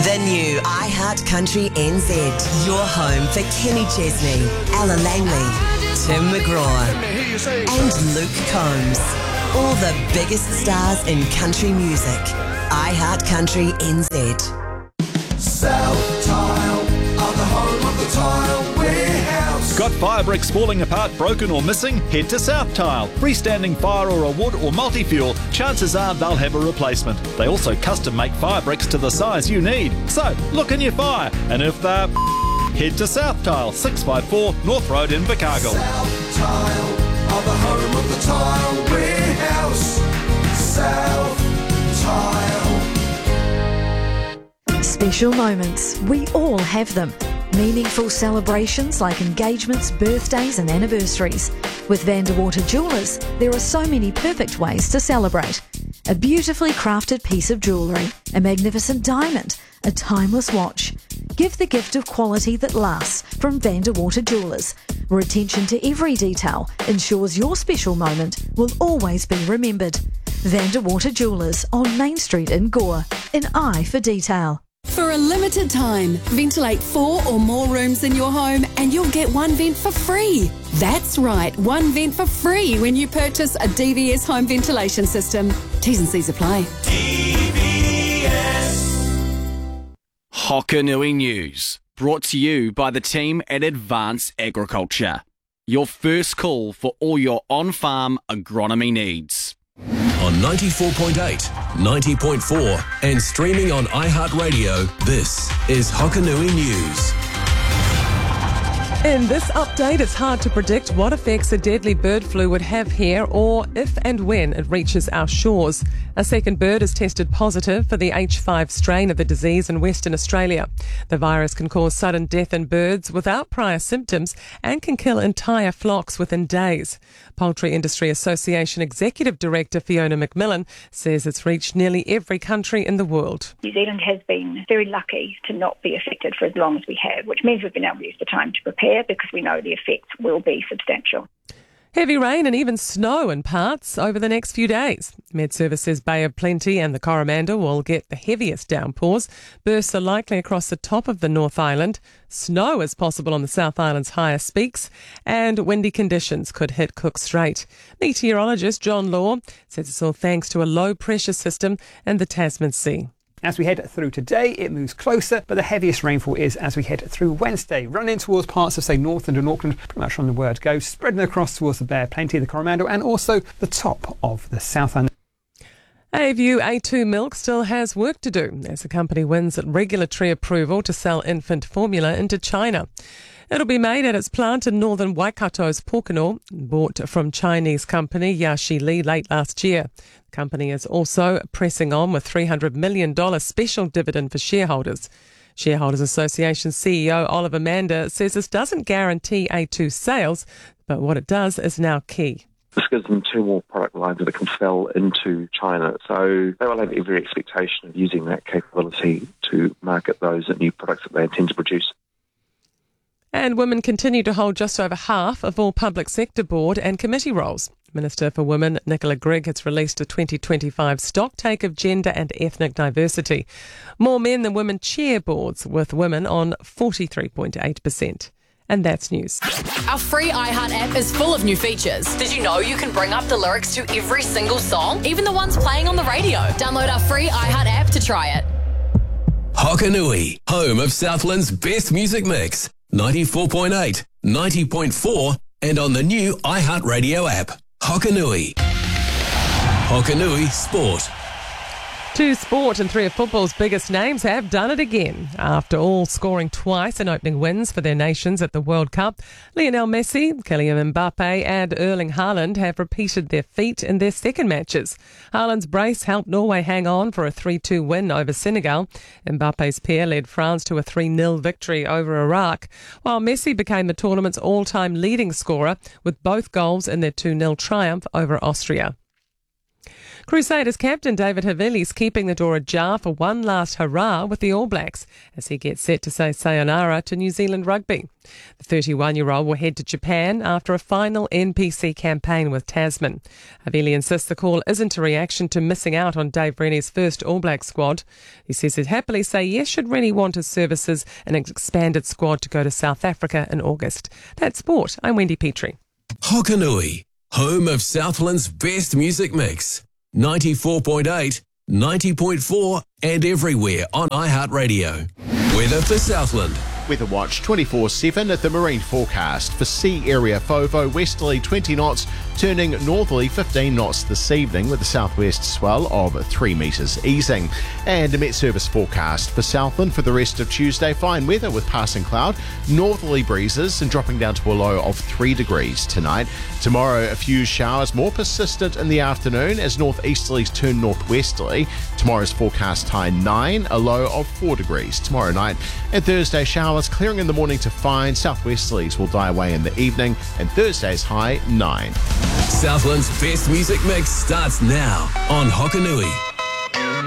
The new iHeart Country NZ. Your home for Kenny Chesney, Ella Langley, Tim McGraw, and Luke Combs. All the biggest stars in country music. iHeart Country NZ. South Tile are the home of the tile warehouse. Got fire bricks falling apart, broken or missing? Head to South Tile. Freestanding fire or a wood or multi-fuel, chances are they'll have a replacement. They also custom make fire bricks to the size you need. So, look in your fire, and if they're head to South Tile, 654 North Road in Invercargill. South Tile are the home of the tile warehouse. South Tile. Special moments. We all have them. Meaningful celebrations like engagements, birthdays and anniversaries. With Vanderwater Jewellers, there are so many perfect ways to celebrate. A beautifully crafted piece of jewellery, a magnificent diamond, a timeless watch. Give the gift of quality that lasts from Vanderwater Jewellers, where attention to every detail ensures your special moment will always be remembered. Vanderwater Jewellers on Main Street in Gore, an eye for detail. For a limited time, ventilate 4 or more rooms in your home and you'll get one vent for free. That's right, one vent for free when you purchase a DVS home ventilation system. T's and C's apply. DVS. Hokanui News, brought to you by the team at Advance Agriculture. Your first call for all your on-farm agronomy needs. On 94.8, 90.4 and streaming on iHeartRadio, this is Hokanui News. In this update, it's hard to predict what effects a deadly bird flu would have here or if and when it reaches our shores. A second bird has tested positive for the H5 strain of the disease in Western Australia. The virus can cause sudden death in birds without prior symptoms and can kill entire flocks within days. Poultry Industry Association Executive Director Fiona McMillan says it's reached nearly every country in the world. New Zealand has been very lucky to not be affected for as long as we have, which means we've been able to use the time to prepare because we know the effects will be substantial. Heavy rain and even snow in parts over the next few days. Met-Service says Bay of Plenty and the Coromandel will get the heaviest downpours. Bursts are likely across the top of the North Island. Snow is possible on the South Island's highest peaks, and windy conditions could hit Cook Strait. Meteorologist John Law says it's all thanks to a low-pressure system and the Tasman Sea. As we head through today, it moves closer, but the heaviest rainfall is as we head through Wednesday, running in towards parts of, say, Northland and Auckland, pretty much on the word go, spreading across towards the Bay of Plenty, the Coromandel, and also the top of the South Island. AView A2 Milk still has work to do as the company wins regulatory approval to sell infant formula into China. It'll be made at its plant in northern Waikato's Pōkeno, bought from Chinese company Yashi Li late last year. The company is also pressing on with $300 million special dividend for shareholders. Shareholders Association CEO Oliver Mander says this doesn't guarantee A2 sales, but what it does is now key. This gives them 2 more product lines that can sell into China. So they will have every expectation of using that capability to market those new products that they intend to produce. And women continue to hold just over half of all public sector board and committee roles. Minister for Women Nicola Grigg has released a 2025 stocktake of gender and ethnic diversity. More men than women chair boards, with women on 43.8%. And that's news. Our free iHeart app is full of new features. Did you know you can bring up the lyrics to every single song, even the ones playing on the radio? Download our free iHeart app to try it. Hokanui, home of Southland's best music mix. 94.8, 90.4 and on the new iHeartRadio app. Hokanui. Hokanui Sport. 2 sport and 3 of football's biggest names have done it again. After all scoring twice in opening wins for their nations at the World Cup, Lionel Messi, Kylian Mbappe and Erling Haaland have repeated their feat in their second matches. Haaland's brace helped Norway hang on for a 3-2 win over Senegal. Mbappe's pair led France to a 3-0 victory over Iraq, while Messi became the tournament's all-time leading scorer with both goals in their 2-0 triumph over Austria. Crusaders captain David Havili's keeping the door ajar for one last hurrah with the All Blacks as he gets set to say sayonara to New Zealand rugby. The 31-year-old will head to Japan after a final NPC campaign with Tasman. Havili insists the call isn't a reaction to missing out on Dave Rennie's first All Black squad. He says he'd happily say yes should Rennie want his services in an expanded squad to go to South Africa in August. That's sport. I'm Wendy Petrie. Hokanui, home of Southland's best music mix. 94.8, 90.4 and everywhere on iHeartRadio. Weather for Southland. Weather Watch 24/7 at the marine forecast. For sea area FOVO, westerly 20 knots, turning northerly 15 knots this evening with a southwest swell of 3 metres easing. And a Met Service forecast for Southland for the rest of Tuesday. Fine weather with passing cloud, northerly breezes and dropping down to a low of 3 degrees tonight. Tomorrow, a few showers, more persistent in the afternoon as northeasterlies turn northwesterly. Tomorrow's forecast high 9, a low of 4 degrees tomorrow night. And Thursday, showers clearing in the morning to fine. Southwesterlies will die away in the evening. And Thursday's high 9. Southland's best music mix starts now on Hokanui.